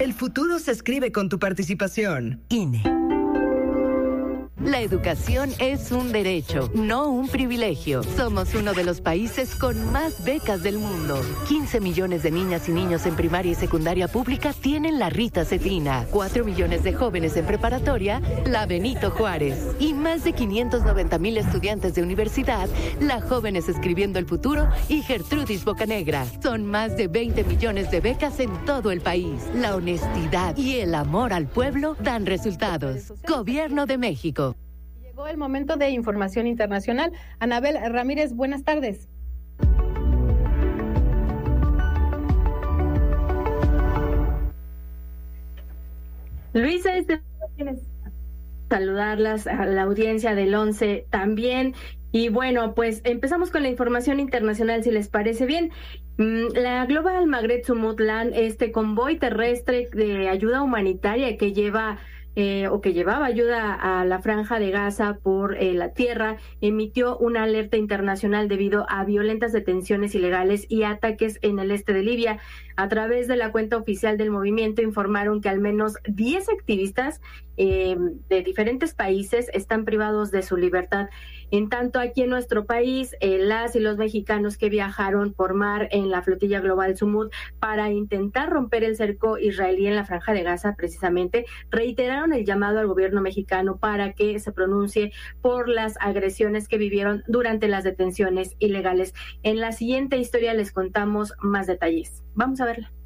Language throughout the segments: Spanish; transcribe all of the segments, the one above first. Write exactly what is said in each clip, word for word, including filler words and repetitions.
El futuro se escribe con tu participación. I N E. La educación es un derecho, no un privilegio. Somos uno de los países con más becas del mundo. quince millones de niñas y niños en primaria y secundaria pública tienen la Rita Cetina. cuatro millones de jóvenes en preparatoria, la Benito Juárez. Y más de quinientos noventa mil estudiantes de universidad, la Jóvenes Escribiendo el Futuro y Gertrudis Bocanegra. Son más de veinte millones de becas en todo el país. La honestidad y el amor al pueblo dan resultados. Gobierno de México. Llegó el momento de información internacional. Anabel Ramírez, buenas tardes. Luisa, este saludarlas a la audiencia del once también. Y bueno, pues empezamos con la información internacional, si les parece bien. La Global Maghreb Sumud Land, este convoy terrestre de ayuda humanitaria que lleva Eh, o que llevaba ayuda a la Franja de Gaza por eh, la tierra, emitió una alerta internacional debido a violentas detenciones ilegales y ataques en el este de Libia. A través de la cuenta oficial del movimiento informaron que al menos diez activistas eh, de diferentes países están privados de su libertad. En tanto, aquí en nuestro país, eh, las y los mexicanos que viajaron por mar en la flotilla global Sumud para intentar romper el cerco israelí en la Franja de Gaza, precisamente, reiteraron el llamado al gobierno mexicano para que se pronuncie por las agresiones que vivieron durante las detenciones ilegales. En la siguiente historia les contamos más detalles. Vamos a verla.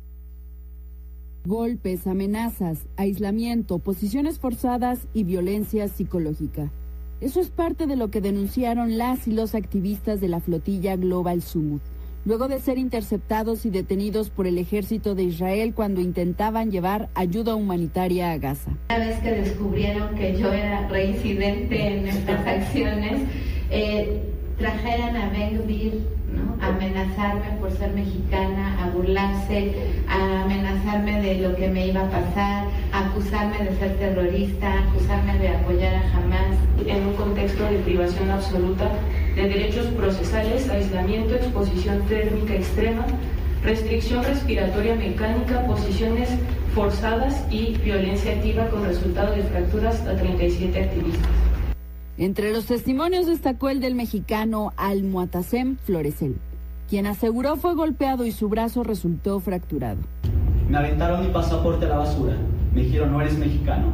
Golpes, amenazas, aislamiento, posiciones forzadas y violencia psicológica. Eso es parte de lo que denunciaron las y los activistas de la flotilla Global Sumud, luego de ser interceptados y detenidos por el ejército de Israel cuando intentaban llevar ayuda humanitaria a Gaza. Una vez que descubrieron que yo era reincidente en estas acciones, eh, trajeran a Ben Gvir, ¿no?, a amenazarme por ser mexicana, a burlarse, a amenazarme de lo que me iba a pasar, a acusarme de ser terrorista, a acusarme de apoyar a Hamas. En un contexto de privación absoluta de derechos procesales, aislamiento, exposición térmica extrema, restricción respiratoria mecánica, posiciones forzadas y violencia activa con resultado de fracturas a treinta y siete activistas. Entre los testimonios destacó el del mexicano Al-Muatasem Floresel, quien aseguró fue golpeado y su brazo resultó fracturado. Me aventaron mi pasaporte a la basura, me dijeron no eres mexicano.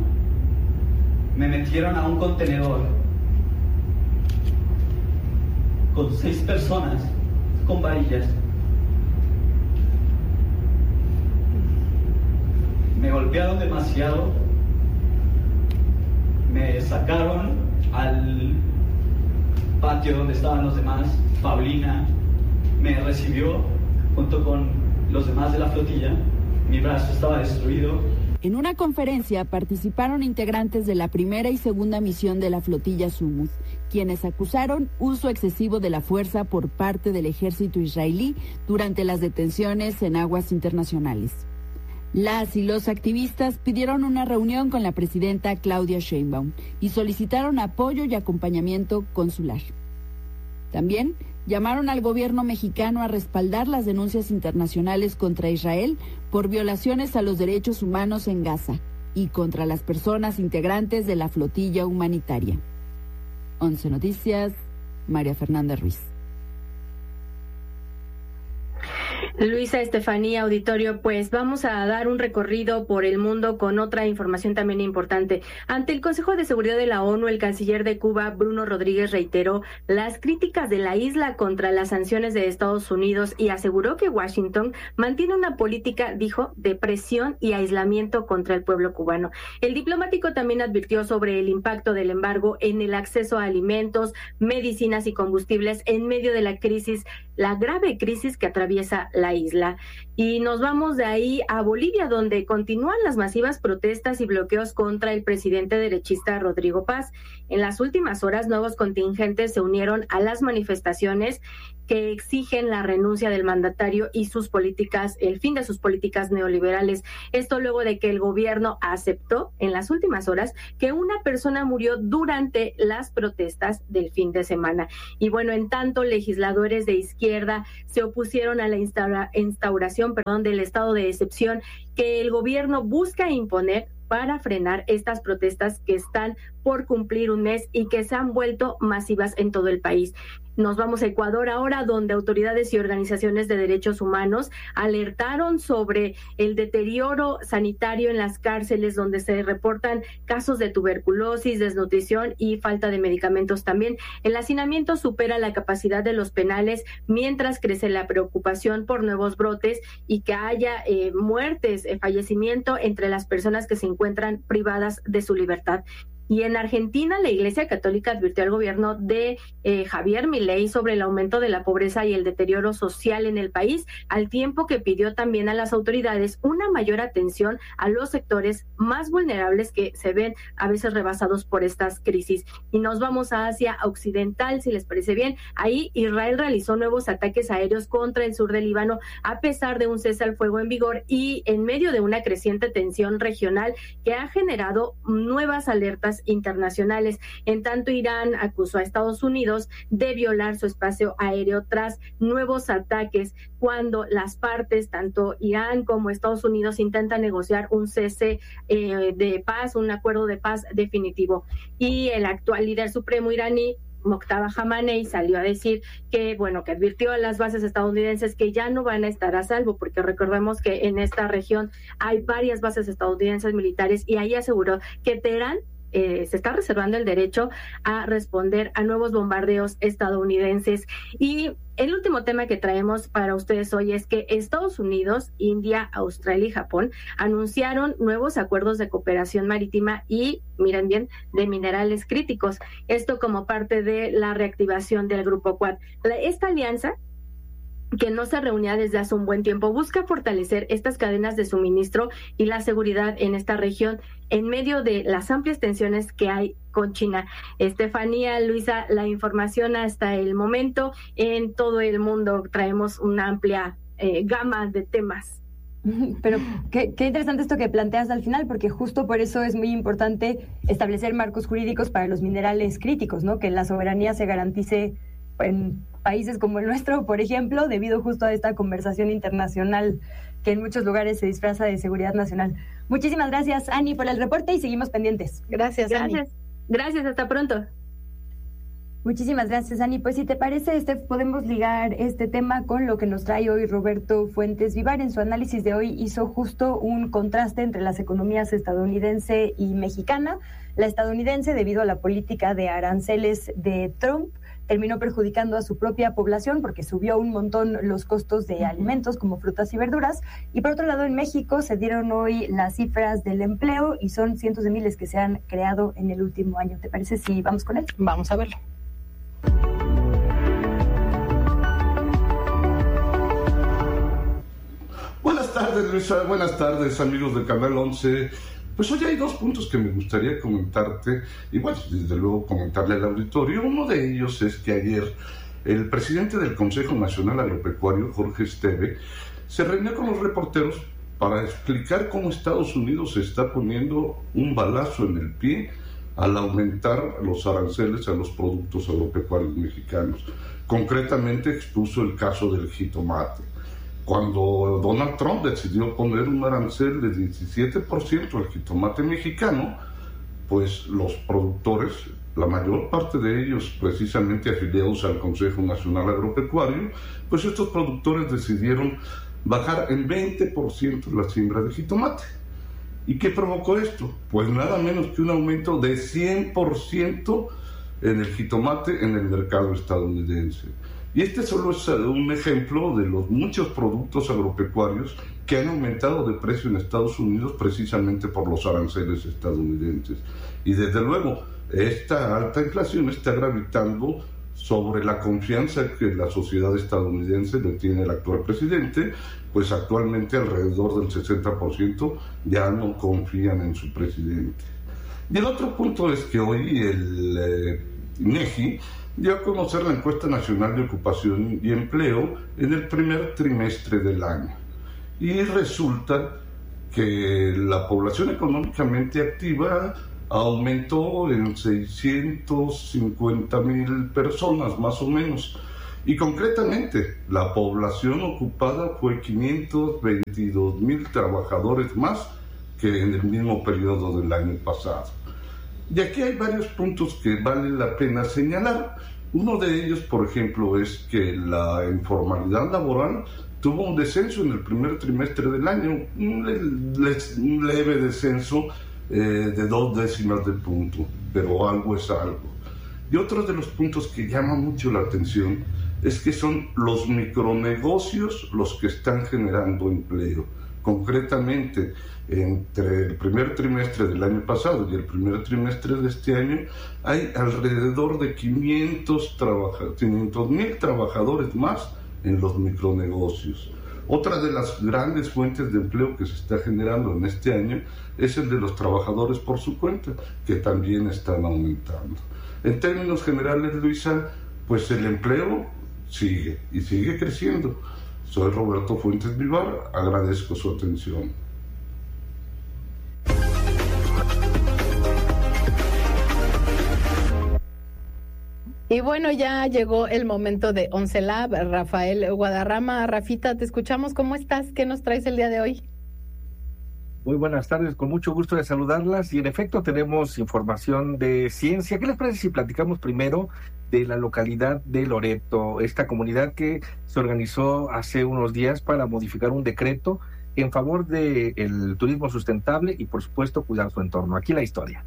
Me metieron a un contenedor con seis personas con varillas. Me golpearon demasiado, me sacaron al patio donde estaban los demás. Paulina me recibió junto con los demás de la flotilla. Mi brazo estaba destruido. En una conferencia participaron integrantes de la primera y segunda misión de la flotilla Sumud, quienes acusaron uso excesivo de la fuerza por parte del ejército israelí durante las detenciones en aguas internacionales. Las y los activistas pidieron una reunión con la presidenta Claudia Sheinbaum y solicitaron apoyo y acompañamiento consular. También llamaron al gobierno mexicano a respaldar las denuncias internacionales contra Israel por violaciones a los derechos humanos en Gaza y contra las personas integrantes de la flotilla humanitaria. once Noticias, María Fernanda Ruiz. Luisa, Estefanía, auditorio, pues vamos a dar un recorrido por el mundo con otra información también importante. Ante el Consejo de Seguridad de la ONU, el canciller de Cuba, Bruno Rodríguez, reiteró las críticas de la isla contra las sanciones de Estados Unidos y aseguró que Washington mantiene una política, dijo, de presión y aislamiento contra el pueblo cubano. El diplomático también advirtió sobre el impacto del embargo en el acceso a alimentos, medicinas y combustibles en medio de la crisis, la grave crisis que atraviesa la isla. Y nos vamos de ahí a Bolivia, donde continúan las masivas protestas y bloqueos contra el presidente derechista Rodrigo Paz. En las últimas horas, nuevos contingentes se unieron a las manifestaciones que exigen la renuncia del mandatario y sus políticas, el fin de sus políticas neoliberales. Esto luego de que el gobierno aceptó en las últimas horas que una persona murió durante las protestas del fin de semana. Y bueno, en tanto, legisladores de izquierda se opusieron a la instaura, instauración perdón, del estado de excepción que el gobierno busca imponer para frenar estas protestas que están por cumplir un mes y que se han vuelto masivas en todo el país. Nos vamos a Ecuador ahora, donde autoridades y organizaciones de derechos humanos alertaron sobre el deterioro sanitario en las cárceles, donde se reportan casos de tuberculosis, desnutrición y falta de medicamentos también. El hacinamiento supera la capacidad de los penales, mientras crece la preocupación por nuevos brotes y que haya eh, muertes, eh, fallecimiento entre las personas que se encuentran privadas de su libertad. Y en Argentina, la Iglesia Católica advirtió al gobierno de eh, Javier Milei sobre el aumento de la pobreza y el deterioro social en el país, al tiempo que pidió también a las autoridades una mayor atención a los sectores más vulnerables que se ven a veces rebasados por estas crisis. Y nos vamos a Asia Occidental, si les parece bien. Ahí Israel realizó nuevos ataques aéreos contra el sur del Líbano, a pesar de un cese al fuego en vigor y en medio de una creciente tensión regional que ha generado nuevas alertas internacionales. En tanto, Irán acusó a Estados Unidos de violar su espacio aéreo tras nuevos ataques, cuando las partes, tanto Irán como Estados Unidos, intentan negociar un cese eh, de paz, un acuerdo de paz definitivo. Y el actual líder supremo iraní, Mojtaba Khamenei, salió a decir que, bueno, que advirtió a las bases estadounidenses que ya no van a estar a salvo, porque recordemos que en esta región hay varias bases estadounidenses militares, y ahí aseguró que Teherán Eh, se está reservando el derecho a responder a nuevos bombardeos estadounidenses. Y el último tema que traemos para ustedes hoy es que Estados Unidos, India, Australia y Japón anunciaron nuevos acuerdos de cooperación marítima y, miren bien, de minerales críticos. Esto como parte de la reactivación del Grupo Quad. La, esta alianza, que no se reunía desde hace un buen tiempo, busca fortalecer estas cadenas de suministro y la seguridad en esta región en medio de las amplias tensiones que hay con China. Estefanía, Luisa, la información hasta el momento en todo el mundo. Traemos una amplia eh, gama de temas. Pero qué, qué interesante esto que planteas al final, porque justo por eso es muy importante establecer marcos jurídicos para los minerales críticos, ¿no? Que la soberanía se garantice en países como el nuestro, por ejemplo, debido justo a esta conversación internacional que en muchos lugares se disfraza de seguridad nacional. Muchísimas gracias, Ani, por el reporte, y seguimos pendientes. Gracias, Gracias, Ani. Gracias, hasta pronto. Muchísimas gracias, Ani. Pues si te parece, Steph, podemos ligar este tema con lo que nos trae hoy Roberto Fuentes Vivar. En su análisis de hoy hizo justo un contraste entre las economías estadounidense y mexicana. La estadounidense, debido a la política de aranceles de Trump, terminó perjudicando a su propia población porque subió un montón los costos de alimentos como frutas y verduras. Y por otro lado, en México se dieron hoy las cifras del empleo y son cientos de miles que se han creado en el último año. ¿Te parece si vamos con él? Vamos a verlo. Buenas tardes, Luisa. Buenas tardes, amigos del Canal once. Pues hoy hay dos puntos que me gustaría comentarte, y bueno, desde luego comentarle al auditorio. Uno de ellos es que ayer el presidente del Consejo Nacional Agropecuario, Jorge Esteve, se reunió con los reporteros para explicar cómo Estados Unidos se está poniendo un balazo en el pie al aumentar los aranceles a los productos agropecuarios mexicanos. Concretamente expuso el caso del jitomate. Cuando Donald Trump decidió poner un arancel de diecisiete por ciento al jitomate mexicano, pues los productores, la mayor parte de ellos precisamente afiliados al Consejo Nacional Agropecuario, pues estos productores decidieron bajar en veinte por ciento la siembra de jitomate. ¿Y qué provocó esto? Pues nada menos que un aumento de cien por ciento en el jitomate en el mercado estadounidense. Y este solo es un ejemplo de los muchos productos agropecuarios que han aumentado de precio en Estados Unidos precisamente por los aranceles estadounidenses. Y desde luego, esta alta inflación está gravitando sobre la confianza que la sociedad estadounidense le tiene al actual presidente, pues actualmente alrededor del sesenta por ciento ya no confían en su presidente. Y el otro punto es que hoy el eh, INEGI dio a conocer la encuesta nacional de ocupación y empleo en el primer trimestre del año. Y resulta que la población económicamente activa aumentó en seiscientos cincuenta mil personas, más o menos. Y concretamente, la población ocupada fue quinientos veintidós mil trabajadores más que en el mismo periodo del año pasado. Y aquí hay varios puntos que vale la pena señalar. Uno de ellos, por ejemplo, es que la informalidad laboral tuvo un descenso en el primer trimestre del año, un, le, un leve descenso eh, de dos décimas de punto, pero algo es algo. Y otro de los puntos que llama mucho la atención es que son los micronegocios los que están generando empleo. Concretamente, entre el primer trimestre del año pasado y el primer trimestre de este año, hay alrededor de quinientos mil trabajadores más en los micronegocios. Otra de las grandes fuentes de empleo que se está generando en este año es el de los trabajadores por su cuenta, que también están aumentando. En términos generales, Luisa, pues el empleo sigue y sigue creciendo. Soy Roberto Fuentes Vivar, agradezco su atención. Y bueno, ya llegó el momento de Once Lab. Rafael Guadarrama, Rafita, te escuchamos. ¿Cómo estás? ¿Qué nos traes el día de hoy? Muy buenas tardes, con mucho gusto de saludarlas. Y en efecto tenemos información de ciencia. ¿Qué les parece si platicamos primero de la localidad de Loreto, esta comunidad que se organizó hace unos días para modificar un decreto en favor del turismo sustentable y, por supuesto, cuidar su entorno? Aquí la historia.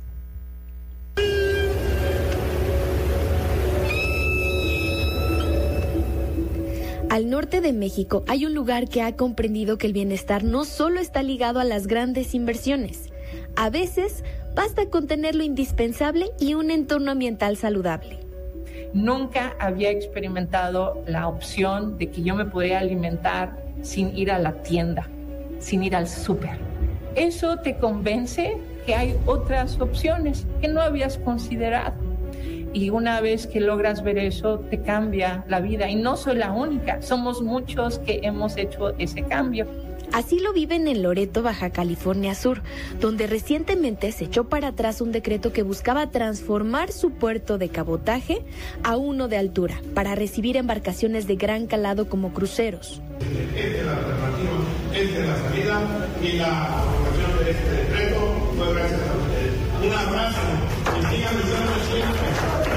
Al norte de México hay un lugar que ha comprendido que el bienestar no solo está ligado a las grandes inversiones. A veces basta con tener lo indispensable y un entorno ambiental saludable. Nunca había experimentado la opción de que yo me podría alimentar sin ir a la tienda, sin ir al súper. Eso te convence que hay otras opciones que no habías considerado. Y una vez que logras ver eso, te cambia la vida. Y no soy la única, somos muchos que hemos hecho ese cambio. Así lo viven en Loreto, Baja California Sur, donde recientemente se echó para atrás un decreto que buscaba transformar su puerto de cabotaje a uno de altura, para recibir embarcaciones de gran calado como cruceros. Esta es la alternativa, esta es la salida, y la aprobación de este decreto fue gracias a ustedes. Un abrazo y sigan diciendo siempre.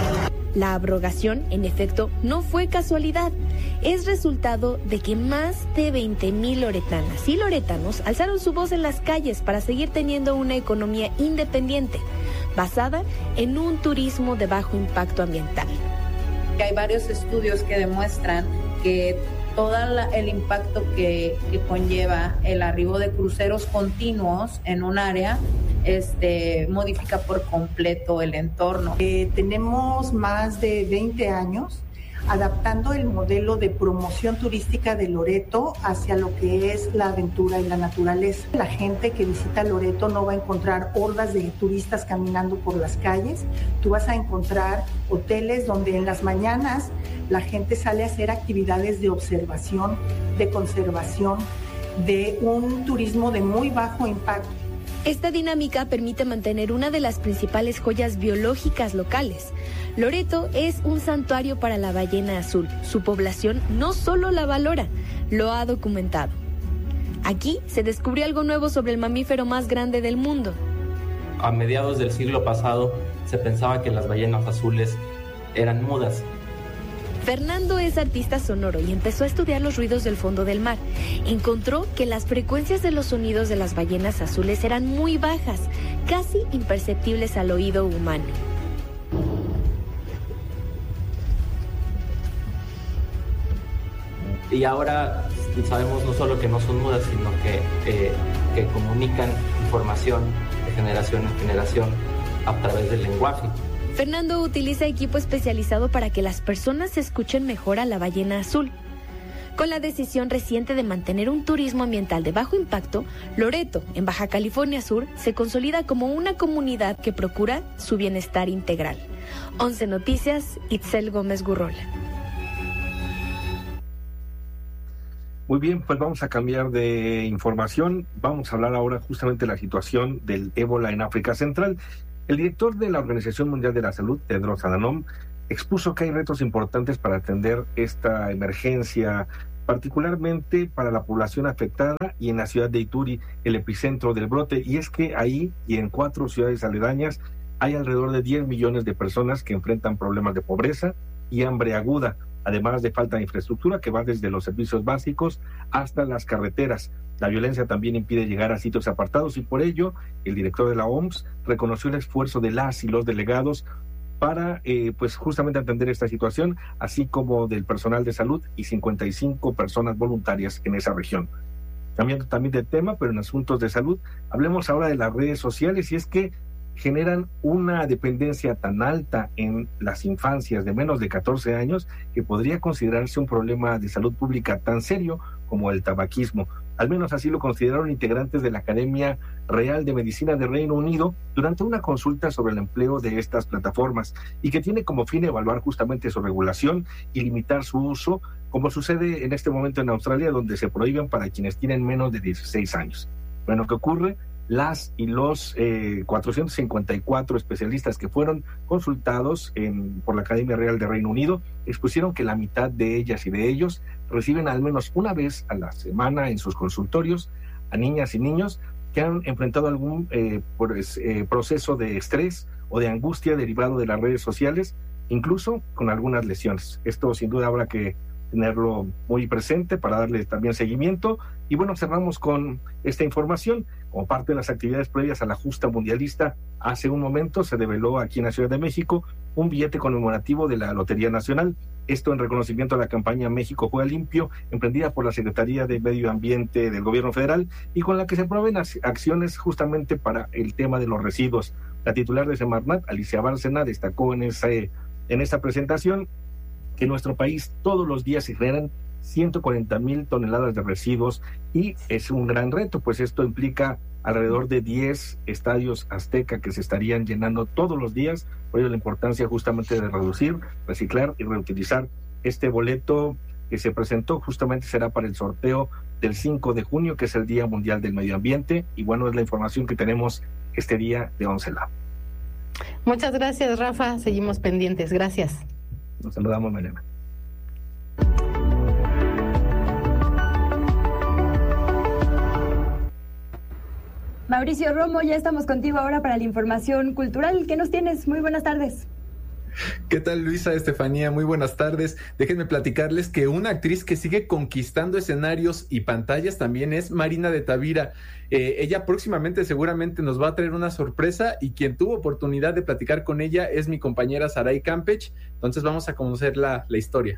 La abrogación, en efecto, no fue casualidad. Es resultado de que más de veinte mil loretanas y loretanos alzaron su voz en las calles para seguir teniendo una economía independiente, basada en un turismo de bajo impacto ambiental. Hay varios estudios que demuestran que todo el impacto que, que conlleva el arribo de cruceros continuos en un área este, modifica por completo el entorno. Eh, tenemos más de veinte años adaptando el modelo de promoción turística de Loreto hacia lo que es la aventura y la naturaleza. La gente que visita Loreto no va a encontrar hordas de turistas caminando por las calles. Tú vas a encontrar hoteles donde en las mañanas la gente sale a hacer actividades de observación, de conservación, de un turismo de muy bajo impacto. Esta dinámica permite mantener una de las principales joyas biológicas locales. Loreto es un santuario para la ballena azul. Su población no solo la valora, lo ha documentado. Aquí se descubrió algo nuevo sobre el mamífero más grande del mundo. A mediados del siglo pasado se pensaba que las ballenas azules eran mudas. Fernando es artista sonoro y empezó a estudiar los ruidos del fondo del mar. Encontró que las frecuencias de los sonidos de las ballenas azules eran muy bajas, casi imperceptibles al oído humano. Y ahora sabemos no solo que no son mudas, sino que, eh, que comunican información de generación en generación a través del lenguaje. Fernando utiliza equipo especializado para que las personas escuchen mejor a la ballena azul. Con la decisión reciente de mantener un turismo ambiental de bajo impacto, Loreto, en Baja California Sur, se consolida como una comunidad que procura su bienestar integral. once Noticias, Itzel Gómez Gurrola. Muy bien, pues vamos a cambiar de información. Vamos a hablar ahora justamente de la situación del ébola en África Central. El director de la Organización Mundial de la Salud, Tedros Adhanom, expuso que hay retos importantes para atender esta emergencia, particularmente para la población afectada y en la ciudad de Ituri, el epicentro del brote. Y es que ahí y en cuatro ciudades aledañas hay alrededor de diez millones de personas que enfrentan problemas de pobreza y hambre aguda, además de falta de infraestructura que va desde los servicios básicos hasta las carreteras. La violencia también impide llegar a sitios apartados y por ello el director de la O M S reconoció el esfuerzo de las y los delegados para eh, pues justamente atender esta situación, así como del personal de salud y cincuenta y cinco personas voluntarias en esa región. Cambiando también de tema, pero en asuntos de salud, hablemos ahora de las redes sociales, y es que generan una dependencia tan alta en las infancias de menos de catorce años que podría considerarse un problema de salud pública tan serio como el tabaquismo. Al menos así lo consideraron integrantes de la Academia Real de Medicina de Reino Unido durante una consulta sobre el empleo de estas plataformas, y que tiene como fin evaluar justamente su regulación y limitar su uso, como sucede en este momento en Australia, donde se prohíben para quienes tienen menos de dieciséis años. Bueno, ¿qué ocurre? Las y los eh, cuatrocientos cincuenta y cuatro especialistas que fueron consultados en, por la Academia Real de Reino Unido expusieron que la mitad de ellas y de ellos reciben al menos una vez a la semana en sus consultorios a niñas y niños que han enfrentado algún eh, pues, eh, proceso de estrés o de angustia derivado de las redes sociales, incluso con algunas lesiones. Esto sin duda habrá que tenerlo muy presente para darle también seguimiento. Y bueno, cerramos con esta información. Como parte de las actividades previas a la justa mundialista, hace un momento se develó aquí en la Ciudad de México un billete conmemorativo de la Lotería Nacional. Esto en reconocimiento a la campaña México Juega Limpio, emprendida por la Secretaría de Medio Ambiente del Gobierno Federal y con la que se promueven acciones justamente para el tema de los residuos. La titular de Semarnat, Alicia Bárcena, destacó en esa, en esta presentación que en nuestro país todos los días se generan ciento cuarenta mil toneladas de residuos y es un gran reto, pues esto implica alrededor de diez estadios Azteca que se estarían llenando todos los días. Por ello la importancia justamente de reducir, reciclar y reutilizar. Este boleto que se presentó justamente será para el sorteo del cinco de junio, que es el Día Mundial del Medio Ambiente, y bueno, es la información que tenemos este día de once Lab. Muchas gracias, Rafa, seguimos pendientes, gracias. Nos saludamos mañana. Mauricio Romo, ya estamos contigo ahora para la información cultural. ¿Qué nos tienes? Muy buenas tardes. ¿Qué tal, Luisa, Estefanía? Muy buenas tardes. Déjenme platicarles que una actriz que sigue conquistando escenarios y pantallas también es Marina de Tavira. Eh, ella próximamente seguramente nos va a traer una sorpresa y quien tuvo oportunidad de platicar con ella es mi compañera Saray Campech. Entonces vamos a conocer la, la historia.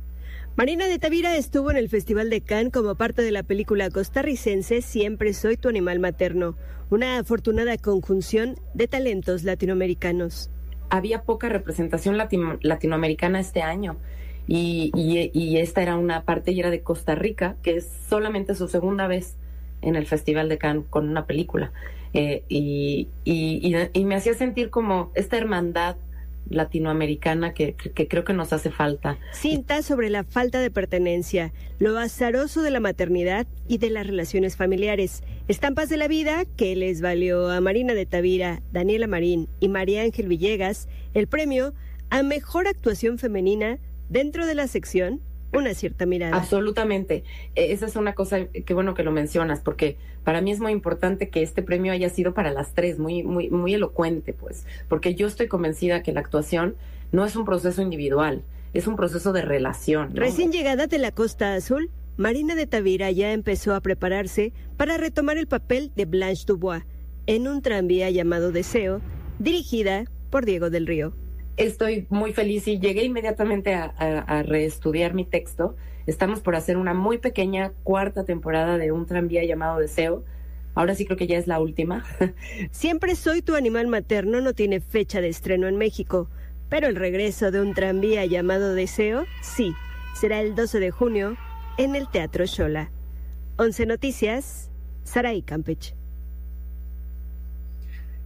Marina de Tavira estuvo en el Festival de Cannes como parte de la película costarricense Siempre soy tu animal materno, una afortunada conjunción de talentos latinoamericanos. Había poca representación latino, latinoamericana este año y, y, y esta era una parte y era de Costa Rica, que es solamente su segunda vez en el Festival de Cannes con una película. Eh, y, y, y, y me hacía sentir como esta hermandad latinoamericana que, que creo que nos hace falta. Cinta sobre la falta de pertenencia, lo azaroso de la maternidad y de las relaciones familiares. Estampas de la vida que les valió a Marina de Tavira, Daniela Marín y María Ángel Villegas el premio a Mejor Actuación Femenina dentro de la sección Una Cierta Mirada. Absolutamente. Esa es una cosa que bueno que lo mencionas, porque para mí es muy importante que este premio haya sido para las tres, muy, muy, muy elocuente, pues, porque yo estoy convencida que la actuación no es un proceso individual, es un proceso de relación, ¿no? Recién llegada de la Costa Azul, Marina de Tavira ya empezó a prepararse para retomar el papel de Blanche Dubois en Un tranvía llamado Deseo, dirigida por Diego del Río. Estoy muy feliz y llegué inmediatamente a, a, a reestudiar mi texto. Estamos por hacer una muy pequeña cuarta temporada de Un tranvía llamado Deseo. Ahora sí creo que ya es la última. Siempre soy tu animal materno no tiene fecha de estreno en México, pero el regreso de Un tranvía llamado Deseo, sí, será el doce de junio en el Teatro Xola. once Noticias, Saray Campech.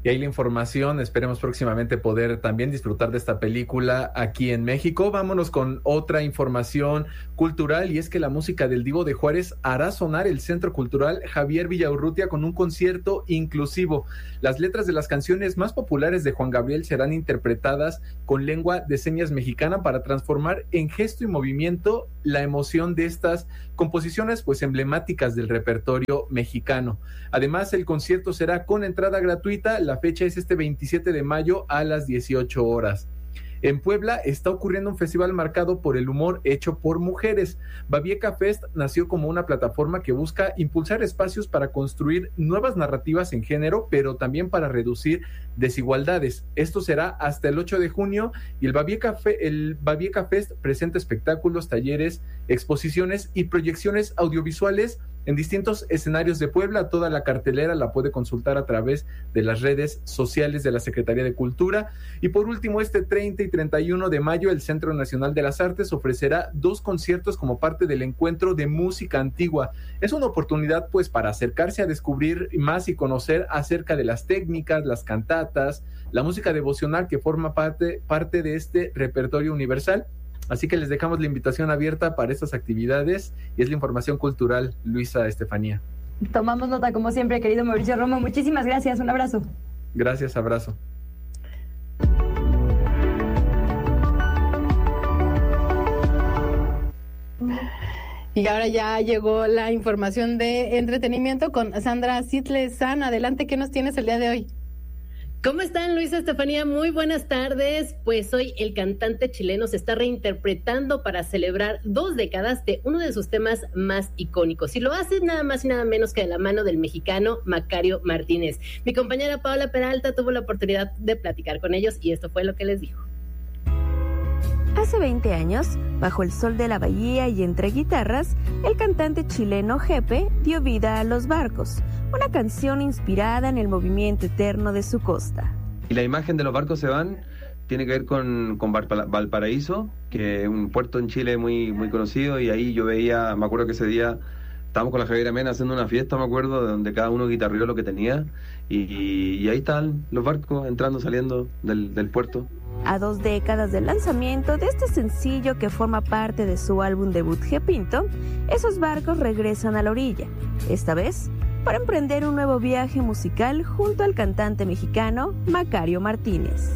Y ahí la información, esperemos próximamente poder también disfrutar de esta película aquí en México. Vámonos con otra información cultural, y es que la música del Divo de Juárez hará sonar el Centro Cultural Javier Villaurrutia con un concierto inclusivo. Las letras de las canciones más populares de Juan Gabriel serán interpretadas con lengua de señas mexicana para transformar en gesto y movimiento la emoción de estas composiciones pues emblemáticas del repertorio mexicano. Además, el concierto será con entrada gratuita. La fecha es este veintisiete de mayo a las dieciocho horas. En Puebla está ocurriendo un festival marcado por el humor hecho por mujeres. Babieca Fest nació como una plataforma que busca impulsar espacios para construir nuevas narrativas en género, pero también para reducir desigualdades. Esto será hasta el ocho de junio y el Babieca, Fe- el Babieca Fest presenta espectáculos, talleres, exposiciones y proyecciones audiovisuales en distintos escenarios de Puebla. Toda la cartelera la puede consultar a través de las redes sociales de la Secretaría de Cultura. Y por último, este treinta y treinta y uno de mayo, el Centro Nacional de las Artes ofrecerá dos conciertos como parte del encuentro de música antigua. Es una oportunidad pues para acercarse a descubrir más y conocer acerca de las técnicas, las cantatas, la música devocional que forma parte, parte de este repertorio universal. Así que les dejamos la invitación abierta para estas actividades y es la información cultural, Luisa, Estefanía. Tomamos nota como siempre, querido Mauricio Romo. Muchísimas gracias, un abrazo. Gracias, abrazo. Y ahora ya llegó la información de entretenimiento con Sandra Sitle-San. Adelante, ¿qué nos tienes el día de hoy? ¿Cómo están, Luisa, Estefanía? Muy buenas tardes. Pues hoy el cantante chileno se está reinterpretando para celebrar dos décadas de uno de sus temas más icónicos. Y lo hace nada más y nada menos que de la mano del mexicano Macario Martínez. Mi compañera Paola Peralta tuvo la oportunidad de platicar con ellos y esto fue lo que les dijo. Hace veinte años, bajo el sol de la bahía y entre guitarras, el cantante chileno Jepe dio vida a Los Barcos, una canción inspirada en el movimiento eterno de su costa. Y la imagen de Los Barcos se van tiene que ver con, con Valparaíso, que es un puerto en Chile muy, muy conocido, y ahí yo veía, me acuerdo que ese día estábamos con la Javiera Mena haciendo una fiesta, me acuerdo, de donde cada uno guitarrió lo que tenía, y, y ahí están los barcos entrando, saliendo del, del puerto. A dos décadas del lanzamiento de este sencillo que forma parte de su álbum debut G Pinto, esos barcos regresan a la orilla, esta vez para emprender un nuevo viaje musical junto al cantante mexicano Macario Martínez.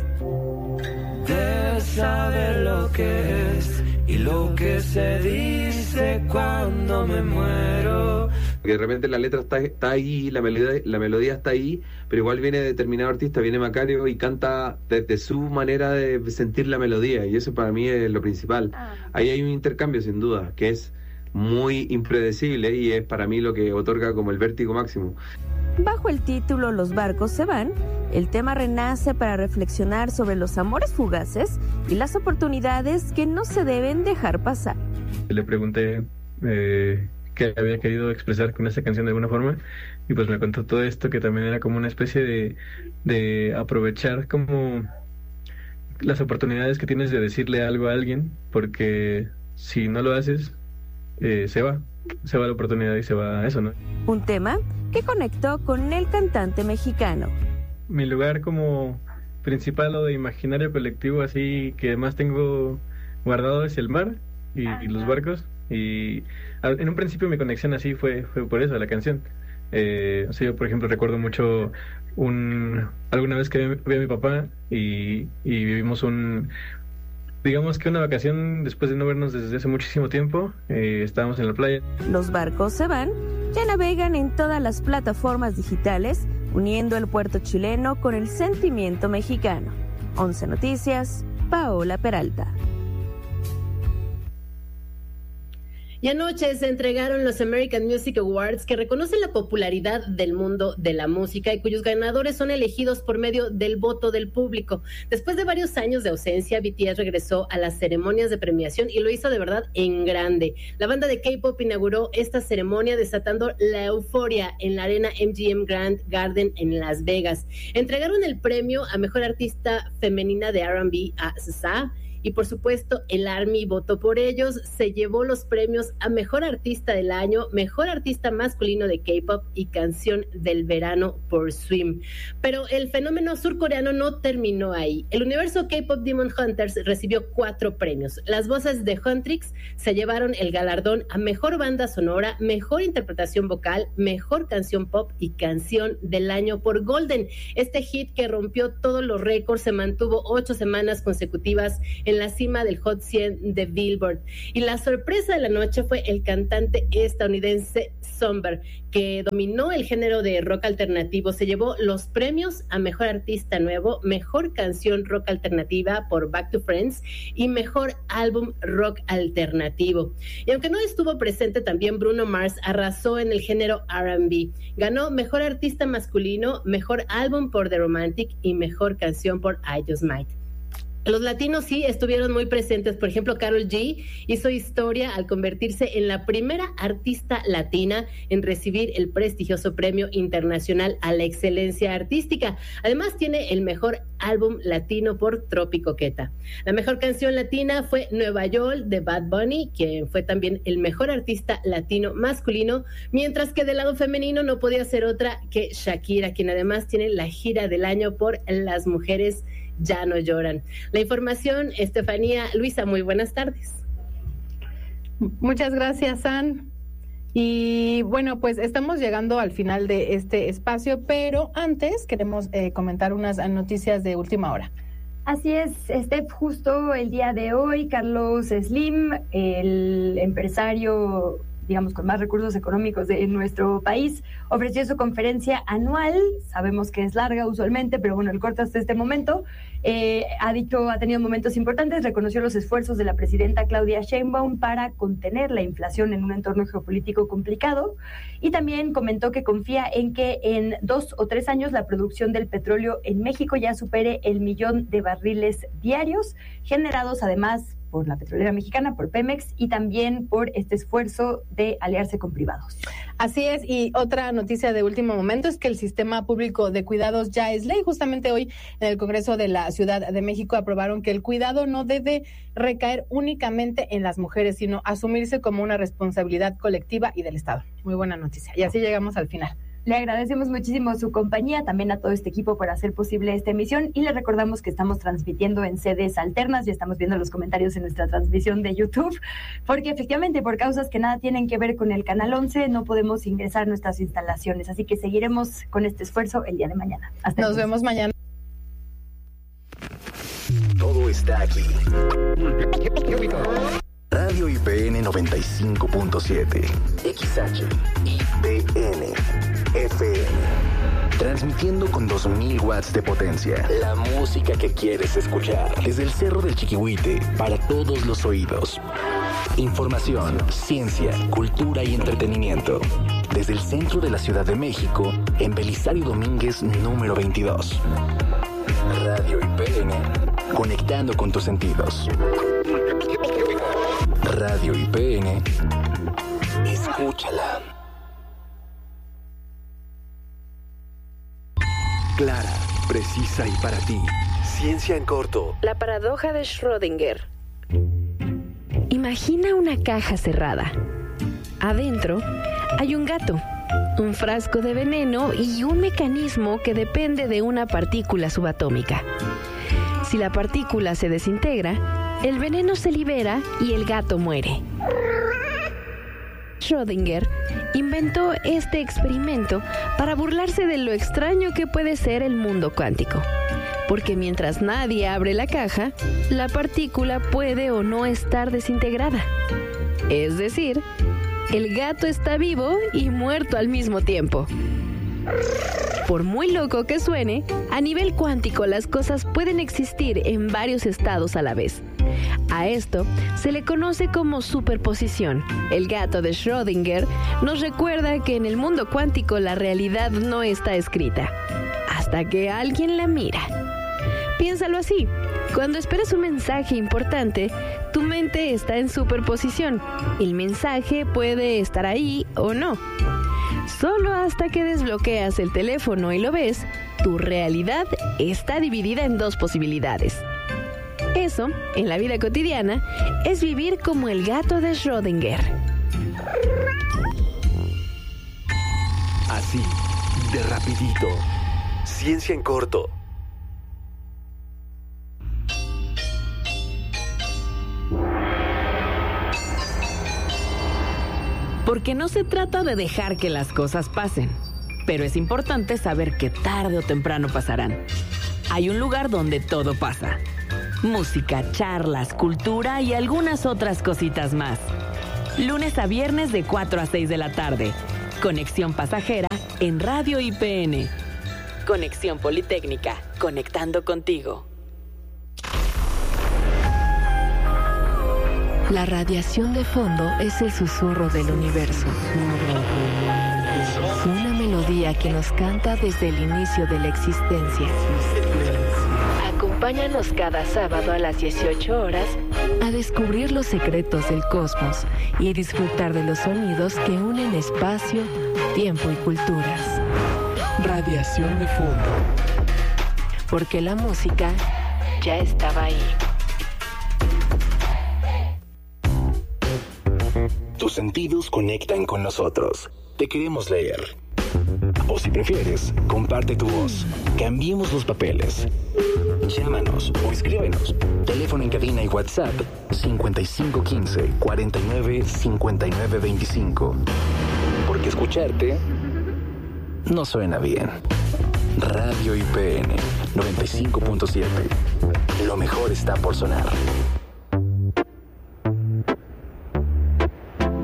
De saber lo que es y lo que se dice cuando me muero. Porque de repente la letra está, está ahí, la melodía, la melodía está ahí, pero igual viene determinado artista, viene Macario y canta desde su manera de sentir la melodía, y eso para mí es lo principal. Ahí hay un intercambio sin duda, que es muy impredecible y es para mí lo que otorga como el vértigo máximo. Bajo el título Los Barcos se van, el tema renace para reflexionar sobre los amores fugaces y las oportunidades que no se deben dejar pasar. Le pregunté eh, qué había querido expresar con esta canción de alguna forma, y pues me contó todo esto, que también era como una especie de, de aprovechar como las oportunidades que tienes de decirle algo a alguien, porque si no lo haces, eh, se va, se va la oportunidad y se va eso, ¿no? Un tema que conectó con el cantante mexicano. Mi lugar como principal o de imaginario colectivo así que más tengo guardado es el mar y, y los barcos, y en un principio mi conexión así fue, fue por eso, la canción. Eh, o sea, yo por ejemplo recuerdo mucho un alguna vez que vi a mi papá y, y vivimos un digamos que una vacación después de no vernos desde hace muchísimo tiempo. Eh, estábamos en la playa. Los Barcos se van ya navegan en todas las plataformas digitales, uniendo el puerto chileno con el sentimiento mexicano. once Noticias, Paola Peralta. Y anoche se entregaron los American Music Awards, que reconocen la popularidad del mundo de la música y cuyos ganadores son elegidos por medio del voto del público. Después de varios años de ausencia, B T S regresó a las ceremonias de premiación y lo hizo de verdad en grande. La banda de K-pop inauguró esta ceremonia desatando la euforia en la arena M G M Grand Garden en Las Vegas. Entregaron el premio a Mejor Artista Femenina de R and B a S Z A, y por supuesto el ARMY votó por ellos. Se llevó los premios a Mejor Artista del Año, Mejor Artista Masculino de K-Pop y Canción del Verano por Swim. Pero el fenómeno surcoreano no terminó ahí. El universo K-Pop Demon Hunters recibió cuatro premios. Las voces de Huntrix se llevaron el galardón a Mejor Banda Sonora, Mejor Interpretación Vocal, Mejor Canción Pop y Canción del Año por Golden. Este hit que rompió todos los récords se mantuvo ocho semanas consecutivas en la cima del Hot cien de Billboard. Y la sorpresa de la noche fue el cantante estadounidense Somber, que dominó el género de rock alternativo. Se llevó los premios a Mejor Artista Nuevo, Mejor Canción Rock Alternativa por Back to Friends y Mejor Álbum Rock Alternativo. Y aunque no estuvo presente, también Bruno Mars arrasó en el género R and B. Ganó Mejor Artista Masculino, Mejor Álbum por The Romantic y Mejor Canción por I Just Might. Los latinos sí estuvieron muy presentes. Por ejemplo, Karol G hizo historia al convertirse en la primera artista latina en recibir el prestigioso Premio Internacional a la Excelencia Artística. Además, tiene el mejor álbum latino por Tropicoqueta. La mejor canción latina fue Nueva York de Bad Bunny, quien fue también el mejor artista latino masculino, mientras que del lado femenino no podía ser otra que Shakira, quien además tiene la gira del año por Las Mujeres Ya No Lloran. La información, Estefanía. Luisa, muy buenas tardes. Muchas gracias, San. Y bueno, pues estamos llegando al final de este espacio, pero antes queremos eh, comentar unas noticias de última hora. Así es, Steph, justo el día de hoy, Carlos Slim, el empresario, digamos, con más recursos económicos de nuestro país, ofreció su conferencia anual. Sabemos que es larga usualmente, pero bueno, el corte hasta este momento. Eh, ha dicho, ha tenido momentos importantes, reconoció los esfuerzos de la presidenta Claudia Sheinbaum para contener la inflación en un entorno geopolítico complicado, y también comentó que confía en que en dos o tres años la producción del petróleo en México ya supere el millón de barriles diarios, generados además por la petrolera mexicana, por Pemex, y también por este esfuerzo de aliarse con privados. Así es, y otra noticia de último momento es que el sistema público de cuidados ya es ley. Justamente hoy en el Congreso de la Ciudad de México aprobaron que el cuidado no debe recaer únicamente en las mujeres, sino asumirse como una responsabilidad colectiva y del Estado. Muy buena noticia. Y así llegamos al final. Le agradecemos muchísimo su compañía, también a todo este equipo por hacer posible esta emisión, y le recordamos que estamos transmitiendo en sedes alternas. Ya estamos viendo los comentarios en nuestra transmisión de YouTube, porque efectivamente por causas que nada tienen que ver con el Canal once no podemos ingresar a nuestras instalaciones, así que seguiremos con este esfuerzo el día de mañana. Hasta Nos entonces. vemos mañana. Todo está aquí. Radio I P N noventa y cinco punto siete, X H I P N F M, transmitiendo con dos mil watts de potencia, la música que quieres escuchar, desde el Cerro del Chiquihuite, para todos los oídos. Información, ciencia, cultura y entretenimiento, desde el centro de la Ciudad de México, en Belisario Domínguez número veintidós. Radio I P N, conectando con tus sentidos. Radio I P N, escúchala. Clara, precisa y para ti. Ciencia en corto. La paradoja de Schrödinger. Imagina una caja cerrada. Adentro hay un gato, un frasco de veneno y un mecanismo que depende de una partícula subatómica. Si la partícula se desintegra, el veneno se libera y el gato muere. Schrödinger inventó este experimento para burlarse de lo extraño que puede ser el mundo cuántico. Porque mientras nadie abre la caja, la partícula puede o no estar desintegrada. Es decir, el gato está vivo y muerto al mismo tiempo. Por muy loco que suene, a nivel cuántico las cosas pueden existir en varios estados a la vez. A esto se le conoce como superposición. El gato de Schrödinger nos recuerda que en el mundo cuántico la realidad no está escrita, hasta que alguien la mira. Piénsalo así: cuando esperas un mensaje importante, tu mente está en superposición. El mensaje puede estar ahí o no. Solo hasta que desbloqueas el teléfono y lo ves, tu realidad está dividida en dos posibilidades. Eso, en la vida cotidiana, es vivir como el gato de Schrödinger. Así, de rapidito. Ciencia en corto. Porque no se trata de dejar que las cosas pasen, pero es importante saber que tarde o temprano pasarán. Hay un lugar donde todo pasa. Música, charlas, cultura y algunas otras cositas más. Lunes a viernes de cuatro a seis de la tarde. Conexión Pasajera en Radio I P N. Conexión Politécnica, conectando contigo. La radiación de fondo es el susurro del universo. Una melodía que nos canta desde el inicio de la existencia. Acompáñanos cada sábado a las dieciocho horas a descubrir los secretos del cosmos y disfrutar de los sonidos que unen espacio, tiempo y culturas. Radiación de fondo. Porque la música ya estaba ahí. Tus sentidos conectan con nosotros. Te queremos leer. O si prefieres, comparte tu voz. Cambiemos los papeles. Llámanos o escríbenos. Teléfono en cabina y WhatsApp cincuenta y cinco quince, cuarenta y nueve, cincuenta y nueve veinticinco. Porque escucharte no suena bien. Radio I P N noventa y cinco punto siete. Lo mejor está por sonar.